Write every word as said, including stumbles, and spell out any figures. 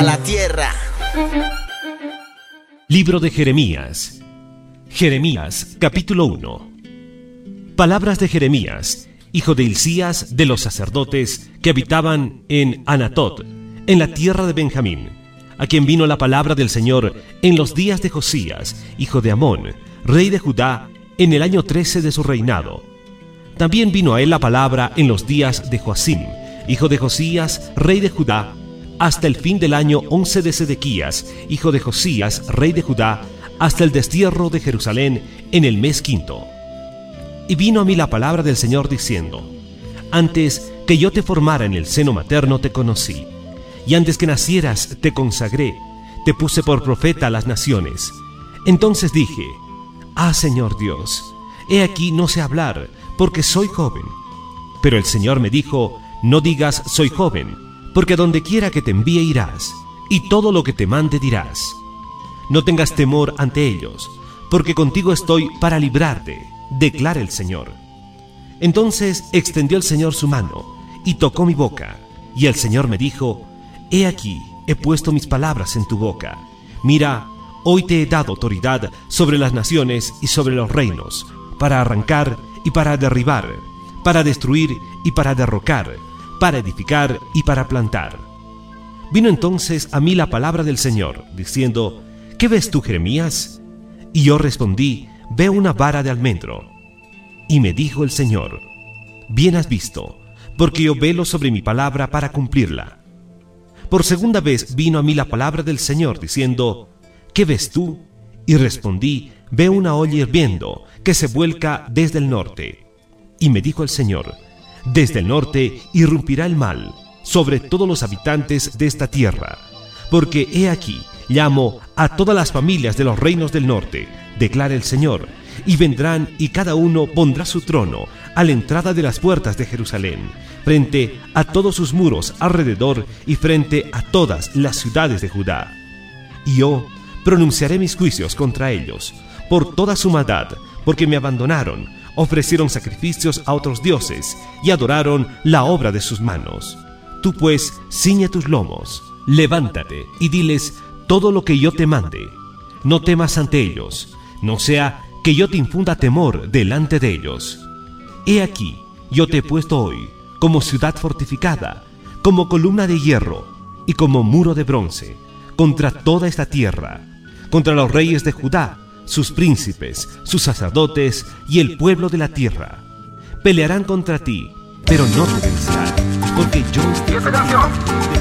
a la tierra. Libro de Jeremías. Jeremías, capítulo uno. Palabras de Jeremías, hijo de Hilcías, de los sacerdotes que habitaban en Anatot, en la tierra de Benjamín, a quien vino la palabra del Señor en los días de Josías, hijo de Amón, rey de Judá, en el año trece de su reinado. También vino a él la palabra en los días de Joacim, hijo de Josías, rey de Judá, hasta el fin del año once de Sedequías, hijo de Josías, rey de Judá, hasta el destierro de Jerusalén en el mes quinto. Y vino a mí la palabra del Señor diciendo: Antes que yo te formara en el seno materno te conocí, y antes que nacieras te consagré, te puse por profeta a las naciones. Entonces dije: Ah, Señor Dios, he aquí no sé hablar, porque soy joven. Pero el Señor me dijo: No digas soy joven, porque donde quiera que te envíe irás, y todo lo que te mande dirás. No tengas temor ante ellos, porque contigo estoy para librarte, declara el Señor. Entonces extendió el Señor su mano, y tocó mi boca, y el Señor me dijo: He aquí, he puesto mis palabras en tu boca. Mira, hoy te he dado autoridad sobre las naciones y sobre los reinos, para arrancar y para derribar, para destruir y para derrocar, para edificar y para plantar. Vino entonces a mí la palabra del Señor, diciendo: ¿Qué ves tú, Jeremías? Y yo respondí: Veo una vara de almendro. Y me dijo el Señor: Bien has visto, porque yo velo sobre mi palabra para cumplirla. Por segunda vez vino a mí la palabra del Señor, diciendo: ¿Qué ves tú? Y respondí: Veo una olla hirviendo, que se vuelca desde el norte. Y me dijo el Señor: Desde el norte irrumpirá el mal sobre todos los habitantes de esta tierra, porque he aquí, llamo a todas las familias de los reinos del norte, declara el Señor, y vendrán y cada uno pondrá su trono a la entrada de las puertas de Jerusalén, frente a todos sus muros alrededor y frente a todas las ciudades de Judá. Y yo pronunciaré mis juicios contra ellos, por toda su maldad, porque me abandonaron, ofrecieron sacrificios a otros dioses y adoraron la obra de sus manos. Tú pues, ciñe tus lomos, levántate y diles todo lo que yo te mande. No temas ante ellos, no sea que yo te infunda temor delante de ellos. He aquí, yo te he puesto hoy como ciudad fortificada, como columna de hierro y como muro de bronce, contra toda esta tierra, contra los reyes de Judá, sus príncipes, sus sacerdotes y el pueblo de la tierra. Pelearán contra ti, pero no te vencerán, porque yo estoy contigo.